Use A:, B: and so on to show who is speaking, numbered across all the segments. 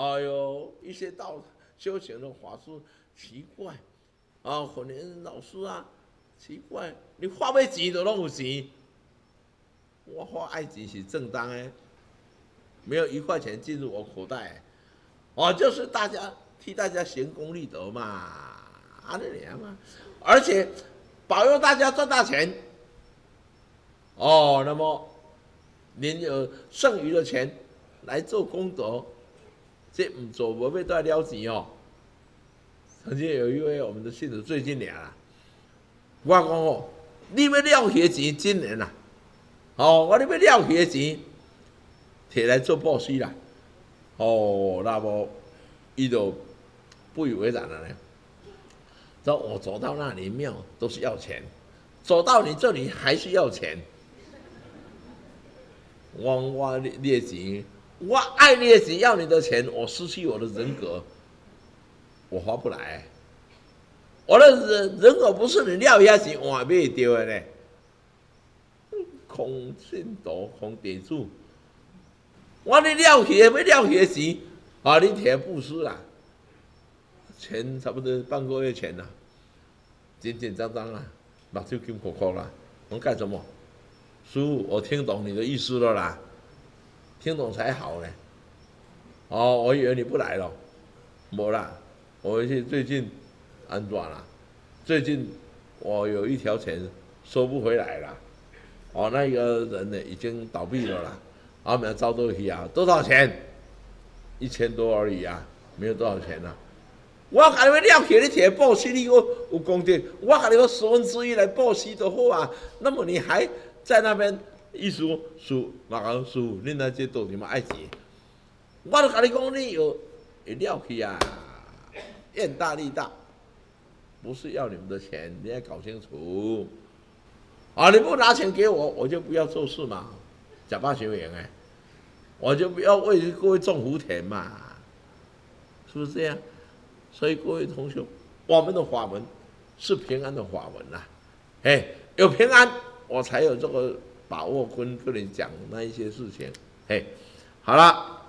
A: 哎呦，一些修行的法师奇怪，可能老师啊，奇怪，你花要钱就拢有钱，我花爱钱是正当的，没有1块钱进入我口袋，就是替大家行功立德嘛，那样嘛，而且保佑大家赚大钱，那么您有剩余的钱来做功德，这唔做无要带了钱哦。曾经有一位我们的信徒最近啦，我讲你要了迄钱真年啦，我你要了迄钱，摕来做布施啦，那么伊就不以为然了呢。说我走到那里庙都是要钱，走到你这里还是要钱。我你的钱，我爱你的钱，要你的钱，我失去我的人格，我划不来。我的人格不是你了遐钱换买到的呢。空信徒、空地主，我你了去要了去的钱，你摕布施啦，钱差不多半个月前啦，简简单单啦，目睭金扣扣啦，我干什么？师父，我听懂你的意思了啦，听懂才好呢。我以为你不来了，没啦，我最近安怎啦？最近我有一条钱收不回来了，那个人呢已经倒闭了啦，我们要招多去啊，多少钱？1000多而已啊，没有多少钱啊。我甲你要了起你摕布施，你有功德，我甲你个1/10来布施就好啊。那么你还在那边意思说，马讲师父，恁那这到底嘛爱钱？我就甲你讲，你有了起啊，愿大利大，不是要你们的钱，你要搞清楚。你不拿钱给我，我就不要做事嘛，假扮学员我就不要为各位种福田嘛，是不是这样？所以各位同学，我们的法门是平安的法门啦，有平安，我才有这个把握跟你讲那一些事情，好了，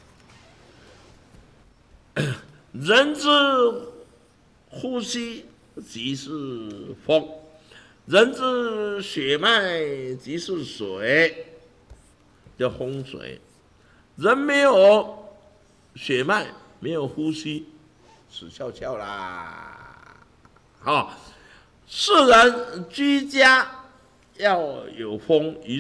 A: 人之呼吸即是风，人之血脉即是水，叫风水。人没有血脉，没有呼吸，死翘翘啦！世人居家要有风，于